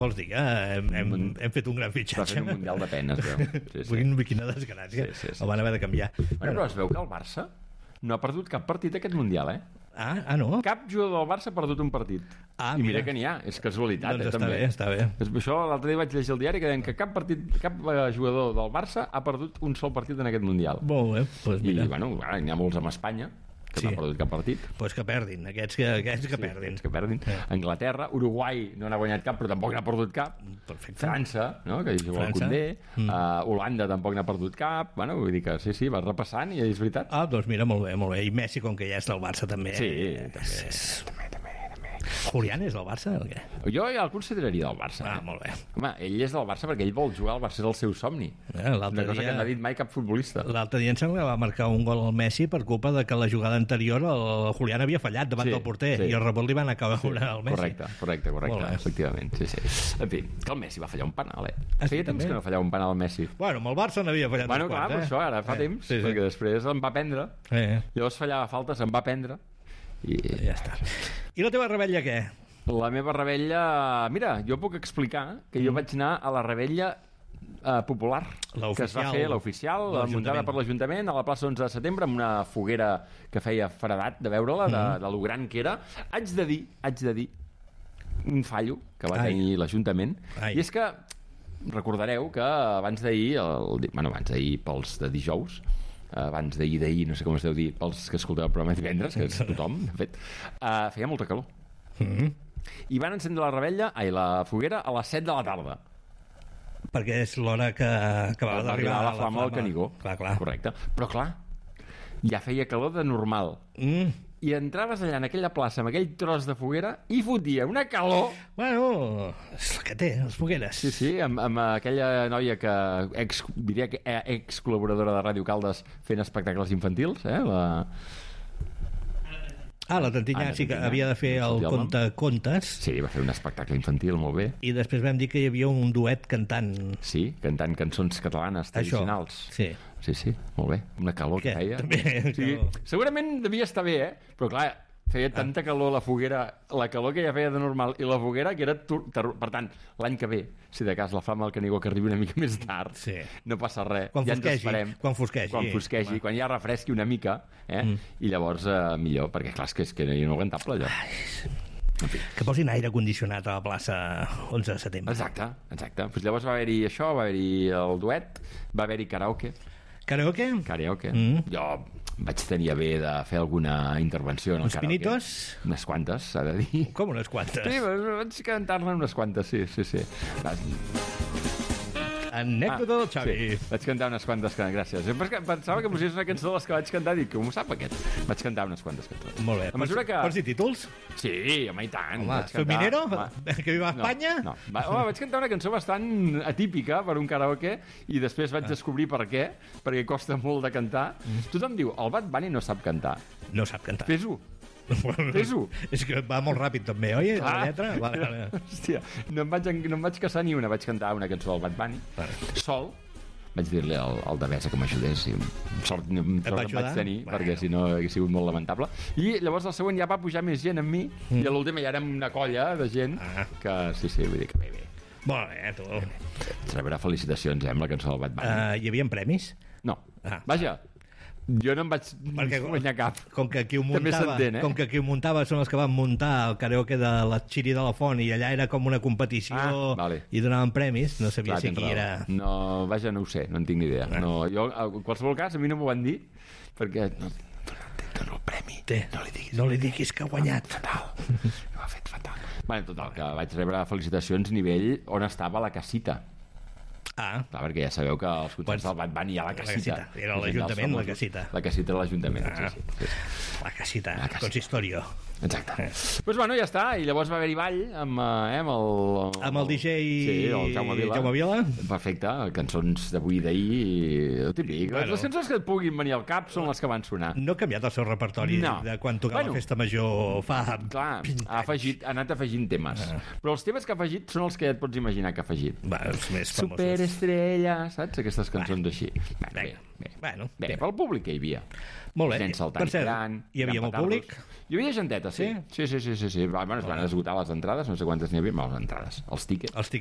Vols dir que hem fet un gran Està fitxatge? fent un mundial de penes, veu. Quina desgràcia. Sí. El van haver de canviar. Bueno, però es veu que el Barça no ha perdut cap partit aquest mundial, No? Cap jugador del Barça ha perdut un partit. I mira que n'hi ha, és casualitat, doncs també. Està bé. Això l'altre dia vaig llegir el diari que deien que cap jugador del Barça ha perdut un sol partit en aquest mundial. Molt bé, doncs mira. I bueno, n'hi ha molts amb Espanya que no ha perdut cap partit. Pues que perdin, aquests que perdin. Que perdin. Anglaterra, Uruguai no n'ha guanyat cap, però tampoc n'ha perdut cap. Perfecte. França, no? Que hi juga el Condé. Holanda tampoc n'ha perdut cap. Bueno, vull dir que sí, va repassant i és veritat. Doncs mira, molt bé. I Messi, com que ja és del Barça, també. Sí, també. Julián és del Barça o què? Jo ja el consideraria del Barça. Molt bé. Home, ell és del Barça perquè ell vol jugar al Barça, és el seu somni. Una cosa que no ha dit mai cap futbolista. L'altre dia em sembla que va marcar un gol al Messi per culpa de que la jugada anterior el Julián havia fallat davant del porter i el rebot li van acabar al Messi. Correcte, efectivament. Sí. En fi, que el Messi va fallar un penal, Feia temps que no fallava un penal al Messi. Bueno, amb el Barça n'havia fallat uns quants, per això ara fa temps, perquè després em va prendre. Llavors fallava faltes, em va prendre. I ja està. I la teva rebella què? La meva rebella... Mira, jo puc explicar que jo vaig anar a la rebella popular que es va fer, l'oficial, muntada per l'Ajuntament a la plaça 11 de setembre amb una foguera que feia fredat de veure-la, de lo gran que era. Haig de dir un fallo que va tenir l'Ajuntament, i és que recordareu que abans d'ahir pels de dijous, abans d'ahir, no sé com es deu dir pels que escolteu el programa divendres, que és tothom, de fet, feia molta calor. I van encendre la foguera a les 7 de la tarda. Perquè és l'hora que va d'arribar la flama del Canigó. Clar. Correcte. Però clar, ja feia calor de normal. I entraves allà en aquella plaça amb aquell tros de foguera i fotia una calor. Bueno, és el que té, les fogueres. Sí, amb aquella noia que diria que ex-col·laboradora de Ràdio Caldes fent espectacles infantils, la Tantinyà sí que havia de fer el contes. Sí, va fer un espectacle infantil molt bé. I després vam dir que hi havia un duet cantant. Sí, cantant cançons catalanes tradicionals. Sí, molt bé. Una calor que feia. Segurament devia estar bé, però clar, feia tanta calor la foguera, la calor que ja feia de normal, i la foguera que era... Per tant, l'any que ve, si de cas la flama del Canigó que arribi una mica més tard, no passa res, ja ens esperem. Quan fosquegi, quan ja refresqui una mica, i llavors millor, perquè clar, és que és inaguantable allò. Que posin aire condicionat a la plaça 11 de setembre. Exacte. Pues llavors va haver-hi això, va haver-hi el duet, va haver-hi karaoke. Karaoke? Jo vaig tenir a bé de fer alguna intervenció en el karaoke. Uns pinitos? Unes quantes, s'ha de dir. Com unes quantes? Sí, vaig cantar-ne unes quantes, sí. Anècdota del Xavi. Vaig cantar unes quantes cançons, gràcies. Pensava que posies una cançó de les que vaig cantar, dic, com ho sap aquest? Vaig cantar unes quantes cançons. Molt bé. Pots dir títols? Sí, home, i tant. Feminero? Que viva Espanya? No. Vaig cantar una cançó bastant atípica per un karaoke i després vaig descobrir per què, perquè costa molt de cantar. Tothom diu, el Bad Bunny no sap cantar. No sap cantar. Fes-ho. És que va molt ràpid també, oi? La lletra? Vale. Hòstia, no em vaig casar ni una. Vaig cantar una cançó del Bad Bunny sol. Vaig dir-li al Devesa que m'ajudés i sort em vaig tenir, perquè si no hauria sigut molt lamentable. I llavors el següent ja va pujar més gent amb mi i a l'últim ja érem una colla de gent que sí, vull dir que bé. Molt bé, tu. Rebrà felicitacions, amb la cançó del Bad Bunny. Hi havia premis? No. Vaja, jo no em vaig guanyar cap. Com que qui ho muntava són els que van muntar el karaoke de la Xiri de la Font i allà era com una competició i donaven premis, no sabia si qui era. No, vaja, no ho sé, no en tinc ni idea. Jo, en qualsevol cas, a mi no m'ho van dir perquè no el premi, no li diguis que ha guanyat. Fatal. Ho ha fet fatal. Total, que vaig rebre felicitacions a nivell on estava la casita. Clar, perquè ja sabeu que els concerts del Bad Bunny hi ha la casita. Era l'Ajuntament, la casita. La casita de l'Ajuntament, sí. La casita, consistorio. Exacte. Doncs bueno, ja està, i llavors va haver-hi ball amb el DJ el Jaume Vila. Perfecte, cançons d'avui i d'ahir, el típic. Les cançons que et puguin venir al cap són les que van sonar. No ha canviat el seu repertori de quan tocava la Festa Major fa... Clar, ha anat afegint temes. Però els temes que ha afegit són els que et pots imaginar que ha afegit. Els més famosos. Superstar. estrella, saps? Aquestes cançons així. Bé, pel públic que hi havia. Molt bé. Gent saltant gran. Hi havia molt públic? Hi havia genteta, sí. Sí. Bueno, es van esgotar les entrades, no sé quantes n'hi havia, les entrades, els tíquets.